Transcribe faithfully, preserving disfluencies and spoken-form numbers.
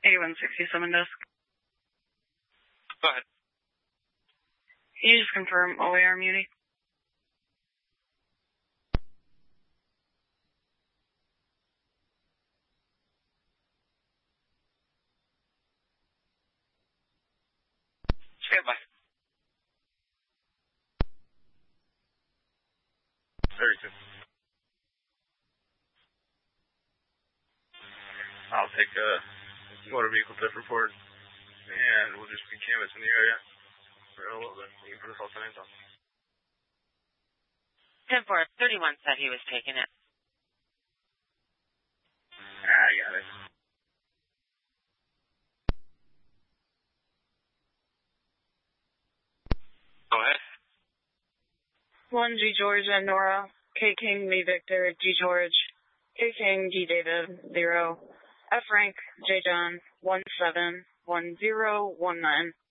eighty-one sixty-seven desk. Go ahead. Can you just confirm O A R Muni? Stand by. thirty-two. I'll take a motor vehicle theft report, and we'll just be canvassing the area for a little bit. You can put us all signs on. ten four, thirty-one said he was taking it. I got it. Go ahead. one G George and Nora, K King V Victor, G George, K King D David, zero, F Frank, J John, one seven, one zero, one nine.